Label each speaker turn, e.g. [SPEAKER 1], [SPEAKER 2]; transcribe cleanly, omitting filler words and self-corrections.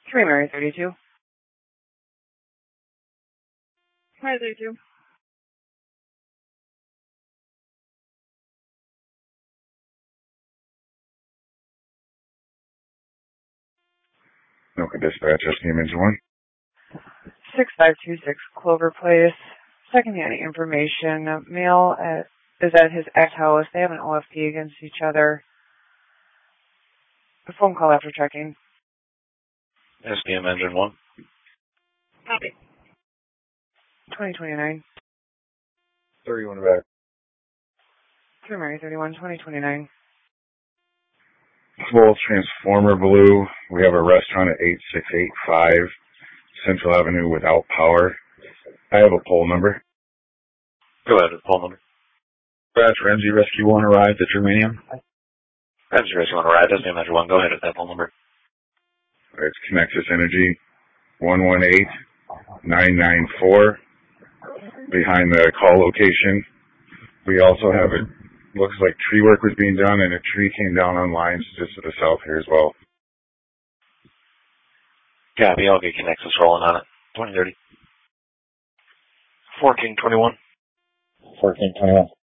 [SPEAKER 1] 3 Mary 32.
[SPEAKER 2] Hi, 32.
[SPEAKER 3] Okay, dispatch, SDM Engine 1.
[SPEAKER 1] 6526 Clover Place. Secondhand information. Male is at his ex-house. They have an OFP against each other. A phone call after checking.
[SPEAKER 4] SDM Engine 1.
[SPEAKER 2] Copy.
[SPEAKER 1] 2029.
[SPEAKER 3] 31 back.
[SPEAKER 1] 3 Mary 31, 2029.
[SPEAKER 3] Full Transformer Blue. We have a restaurant at 8685 Central Avenue without power. I have a poll number.
[SPEAKER 4] Go ahead with the poll number.
[SPEAKER 3] Dispatch, Ramsey Rescue 1 arrived at Germanium.
[SPEAKER 4] Ramsey Rescue 1 arrived. SDM Engine 1. Go ahead with that poll number.
[SPEAKER 3] It's Connexus Energy 118994 behind the call location. We also have it. Looks like tree work was being done, and a tree came down on lines just to the south here as well.
[SPEAKER 4] Copy. I'll get Connexus rolling on it. 2030. 1421.
[SPEAKER 3] 1421.